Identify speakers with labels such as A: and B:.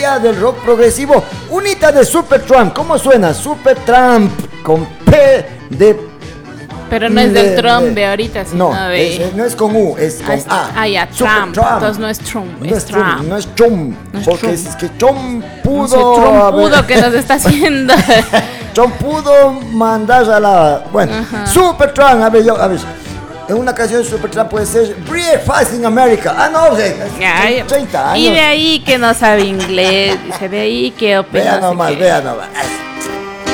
A: día del rock progresivo. Unita de Supertramp. ¿Cómo suena? Supertramp con P de...
B: Pero no es del Trump de ahorita, sino
A: no,
B: de...
A: no es con U, es con A.
B: Ah, ya, Trump. Entonces no es Trump, es Trump.
A: No es Chum, porque es que Chum pudo...
B: No sé, Trump pudo que nos está haciendo.
A: Chum pudo mandar a la... Bueno, Supertramp, a ver, en una canción de Supertramp puede ser Breakfast in America. Ah, no, 30 años.
B: Y de ahí que no sabe inglés, dice, de ahí que opina.
A: Vea nomás.